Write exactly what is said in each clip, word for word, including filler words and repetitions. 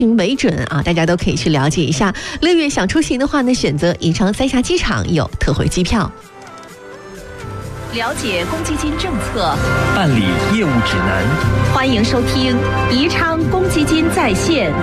为准啊，大家都可以去了解一下。六月想出行的话呢，选择宜昌三峡机场有特惠机票。了解公积金政策， 办理业务指南， 欢迎收听宜昌公积金在线。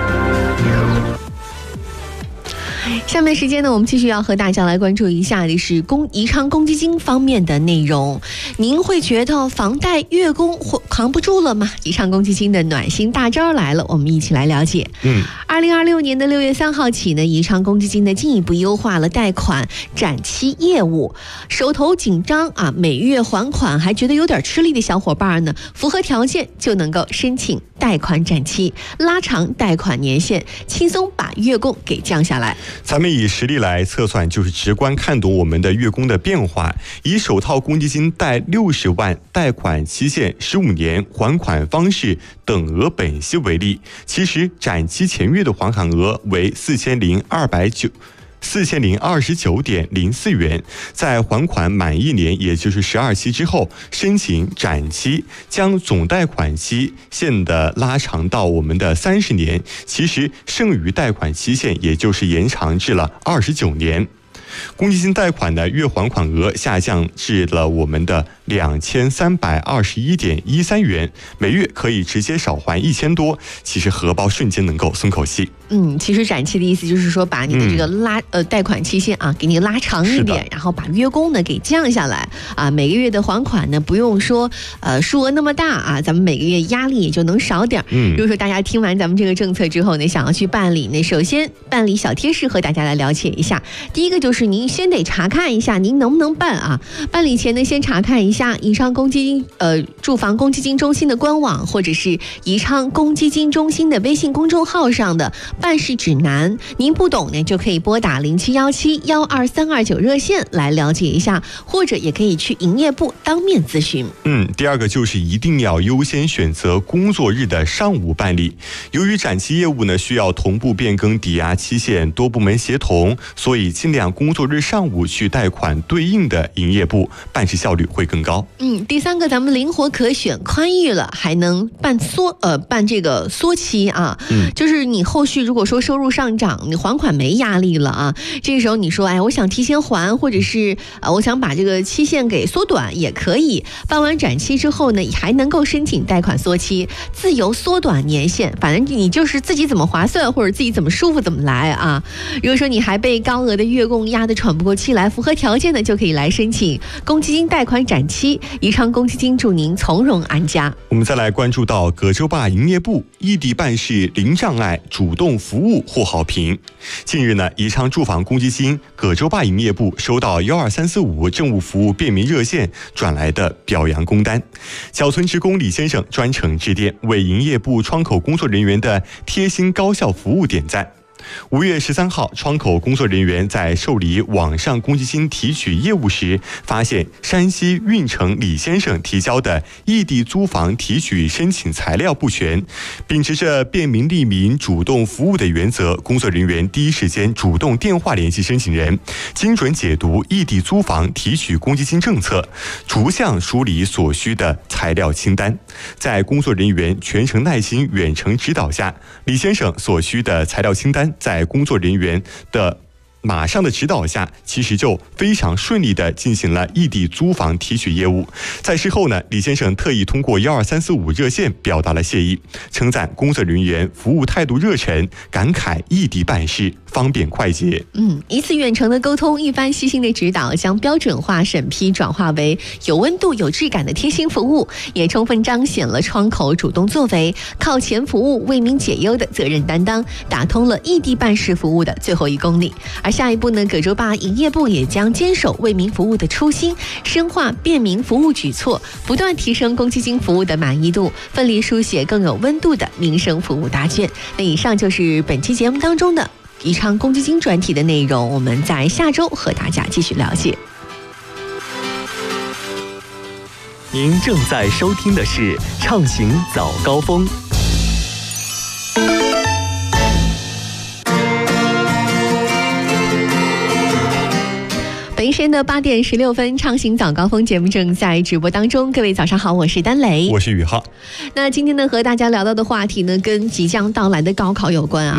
下面时间呢，我们继续要和大家来关注一下的是公宜昌公积金方面的内容。您会觉得房贷月供或扛不住了吗？宜昌公积金的暖心大招来了，我们一起来了解。 嗯， 二零二六年的六月三号起呢，宜昌公积金呢进一步优化了贷款展期业务。手头紧张啊，每月还款还觉得有点吃力的小伙伴呢，符合条件就能够申请贷款展期，拉长贷款年限，轻松把月供给降下来。 咱们以实例来测算，就是直观看懂我们的月供的变化。以首套公积金贷六十万，贷款期限十五年，还款方式等额本息为例，其实展期前月的还款额为四千零二百九。四千零二十九点零四元，在还款满一年，也就是十二期之后，申请展期，将总贷款期限的拉长到我们的三十年，其实剩余贷款期限也就是延长至了二十九年。公积金贷款的月还款额下降至了我们的两千三百二十一点一三元，每月可以直接少还一千多，其实荷包瞬间能够松口气。 嗯，其实展期的意思就是说，把你的这个拉、嗯、呃贷款期限啊，给你拉长一点，然后把月供呢给降下来啊，每个月的还款呢不用说呃数额那么大啊，咱们每个月压力也就能少点。嗯，如果说大家听完咱们这个政策之后呢，想要去办理呢，首先办理小贴士和大家来了解一下。第一个就是您先得查看一下您能不能办啊，办理前呢先查看一下宜昌公积金呃住房公积金中心的官网，或者是宜昌公积金中心的微信公众号上的办事指南，您不懂呢就可以拨打零七幺七幺二三二九热线来了解一下，或者也可以去营业部当面咨询。 嗯，第二个就是一定要优先选择工作日的上午办理。由于展期业务呢需要同步变更抵押期限，多部门协同，所以尽量工作日上午去贷款对应的营业部，办事效率会更高。 嗯，第三个咱们灵活可选宽裕了，还能办缩呃办这个缩期啊。嗯，就是你后续如果说收入上涨，你还款没压力了啊，这个时候你说哎我想提前还，或者是呃我想把这个期限给缩短也可以。办完展期之后呢，还能够申请贷款缩期，自由缩短年限，反正你就是自己怎么划算或者自己怎么舒服怎么来啊。如果说你还被高额的月供压得喘不过气来，符合条件的就可以来申请公积金贷款展期，宜昌公积金祝您从容安家。 我们再来关注到葛洲坝营业部异地办事零障碍，主动服务获好评。近日呢，宜昌住房公积金葛洲坝营业部收到幺二三四五政务服务便民热线转来的表扬工单，角村职工李先生专程致电，为营业部窗口工作人员的贴心高效服务点赞。五月十三号，窗口工作人员在受理网上公积金提取业务时，发现山西运城李先生提交的异地租房提取申请材料不全。秉持着便民利民、主动服务的原则，工作人员第一时间主动电话联系申请人，精准解读异地租房提取公积金政策，逐项梳理所需的材料清单。在工作人员全程耐心远程指导下，李先生所需的材料清单在工作人员的马上的指导下，其实就非常顺利地进行了异地租房提取业务。在事后呢，李先生特意通过幺二三四五热线表达了谢意，称赞工作人员服务态度热忱，感慨异地办事方便快捷。 嗯，一次远程的沟通，一番细心的指导，将标准化审批转化为有温度、有质感的贴心服务，也充分彰显了窗口主动作为、靠前服务、为民解忧的责任担当，打通了异地办事服务的最后一公里。而下一步呢，葛洲坝营业部也将坚守为民服务的初心，深化便民服务举措，不断提升公积金服务的满意度，奋力书写更有温度的民生服务答卷。那以上就是本期节目当中的宜昌公积金专题的内容，我们在下周和大家继续了解。 您正在收听的是畅行早高峰。 北京时间的八点十六分，畅行早高峰节目正在直播当中。各位早上好，我是丹雷， 我是宇浩。 那今天呢，和大家聊到的话题呢，跟即将到来的高考有关啊。